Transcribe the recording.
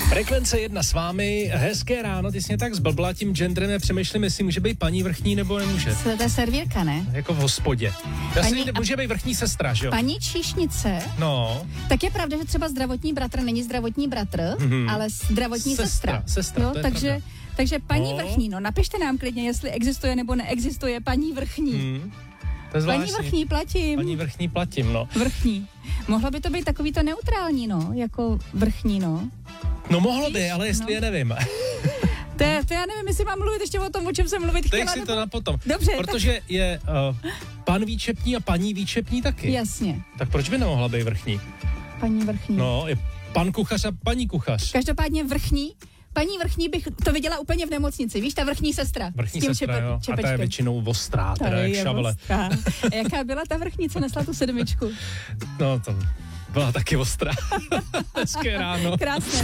Frekvence 1 s vámi, hezké ráno, ty jsi mě tak zblbla tím genderem, přemýšlím, jestli může být paní vrchní nebo nemůže. To je servírka, ne? Jako v hospodě. Může být vrchní sestra, že jo? Paní číšnice. No. Tak je pravda, že třeba zdravotní bratr není zdravotní bratr, ale zdravotní sestra. Sestra, jo, to je takže paní No. vrchní, no napište nám klidně, jestli existuje nebo neexistuje paní vrchní. To je zvláštní. Paní vrchní platím. Paní vrchní platím, no. Vrchní. Mohlo by to být takový to neutrální, no, jako vrchní, no. No mohlo by, ale jestli je nevím. To já nevím, jestli mám mluvit ještě o tom, o čem jsem mluvit chtěla. Teď si to na potom. Dobře. Protože je pan výčepní a paní výčepní taky. Jasně. Tak proč by nemohla být vrchní? Paní vrchní. No, je pan kuchař a paní kuchař. Každopádně vrchní. Paní vrchní bych to viděla úplně v nemocnici, víš, ta vrchní sestra. Vrchní s tím sestra, jo. A ta je čepečkem. většinou ostrá, teda jak šavle. Ostrá. A jaká byla ta vrchní, co nesla tu 7? No, to byla taky ostrá. Hezké ráno. Krásné.